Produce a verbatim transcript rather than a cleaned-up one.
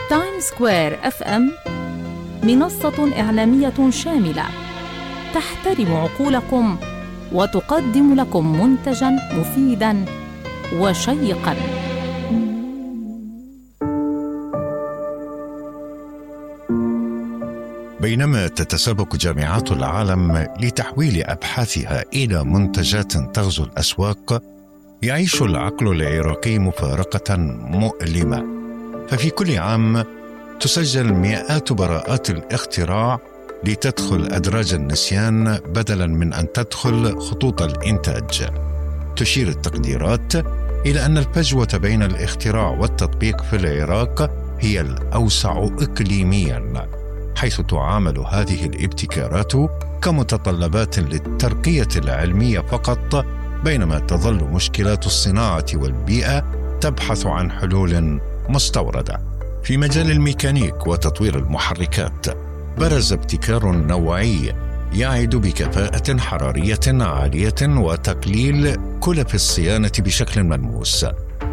تايم سكوير اف ام منصة إعلامية شاملة تحترم عقولكم وتقدم لكم منتجاً مفيداً وشيقاً. بينما تتسابق جامعات العالم لتحويل أبحاثها إلى منتجات تغزو الأسواق، يعيش العقل العراقي مفارقة مؤلمة. ففي كل عام تسجل مئات براءات الاختراع لتدخل أدراج النسيان بدلاً من أن تدخل خطوط الإنتاج. تشير التقديرات إلى أن الفجوة بين الاختراع والتطبيق في العراق هي الأوسع إقليمياً، حيث تعامل هذه الابتكارات كمتطلبات للترقية العلمية فقط، بينما تظل مشكلات الصناعة والبيئة تبحث عن حلول مستوردة. في مجال الميكانيك وتطوير المحركات برز ابتكار نوعي يعد بكفاءة حرارية عالية وتقليل كلف الصيانة بشكل ملموس.